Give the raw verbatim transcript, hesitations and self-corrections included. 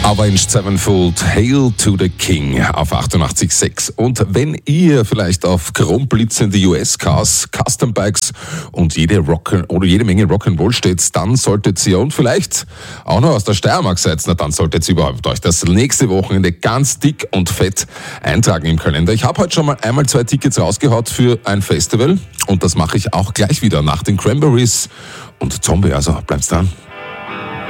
Avenged Sevenfold, Hail to the King auf achtundachtzig Komma sechs. Und wenn ihr vielleicht auf chromblitzende U S-Cars, Custom-Bikes und jede Rock oder jede Menge Rock'n'Roll steht, dann solltet ihr, und vielleicht auch noch aus der Steiermark seid, na dann solltet ihr überhaupt euch das nächste Wochenende ganz dick und fett eintragen im Kalender. Ich habe heute schon mal einmal zwei Tickets rausgehaut für ein Festival und das mache ich auch gleich wieder nach den Cranberries und Zombie, also bleibt's dran.